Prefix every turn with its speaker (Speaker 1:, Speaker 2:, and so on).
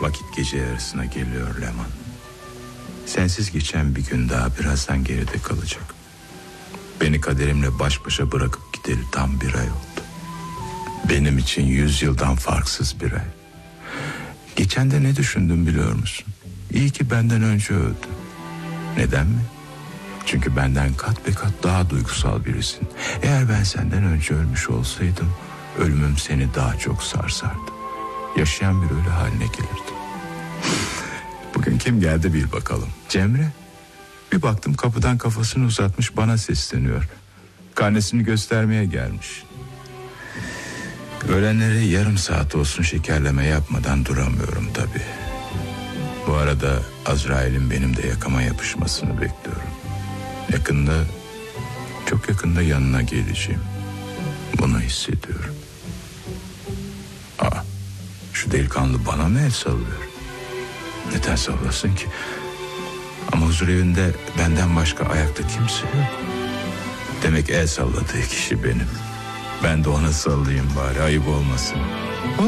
Speaker 1: Vakit gece yarısına geliyor Leman. Sensiz geçen bir gün daha birazdan geride kalacak. Beni kaderimle baş başa bırakıp gideli tam bir ay oldu. Benim için 100 yıldan farksız bir ay. Geçen de ne düşündüm biliyor musun? İyi ki benden önce öldü. Neden mi? Çünkü benden kat be kat daha duygusal birisin. Eğer ben senden önce ölmüş olsaydım, ölümüm seni daha çok sarsardı. Yaşayan bir ölü haline gelirdi. Bugün kim geldi bil bakalım. Cemre. Bir baktım kapıdan kafasını uzatmış bana sesleniyor. Karnesini göstermeye gelmiş. Ölenleri yarım saat olsun şekerleme yapmadan duramıyorum tabii. Bu arada Azrail'in benim de yakama yapışmasını bekliyorum. Yakında, çok yakında yanına geleceğim. Bunu hissediyorum. Şu delikanlı bana mı el sallıyor? Neden sallasın ki? Ama huzur evinde benden başka ayakta kimse yok. Demek el salladığı kişi benim. Ben de ona sallayayım bari, ayıp olmasın.